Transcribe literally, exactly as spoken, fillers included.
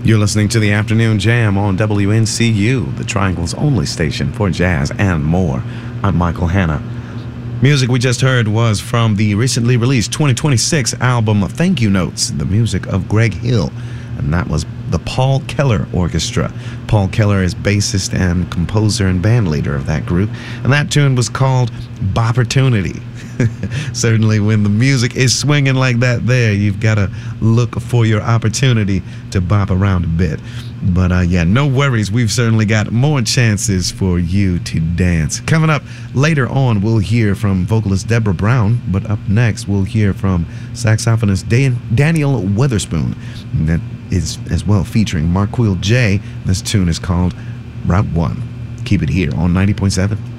You're listening to the Afternoon Jam on W N C U, the Triangle's only station for jazz and more. I'm Michael Hanna. Music we just heard was from the recently released twenty twenty-six album Thank You Notes, the music of Greg Hill, and that was the Paul Keller Orchestra. Paul Keller is bassist and composer and bandleader of that group, and that tune was called Bopportunity. Certainly when the music is swinging like that there, you've got to look for your opportunity to bop around a bit. But uh, yeah, no worries. We've certainly got more chances for you to dance. Coming up later on, we'll hear from vocalist Deborah Brown, but up next, we'll hear from saxophonist Dan- Daniel Weatherspoon. That is as well featuring Marquil J. This tune is called Route One. Keep it here on ninety point seven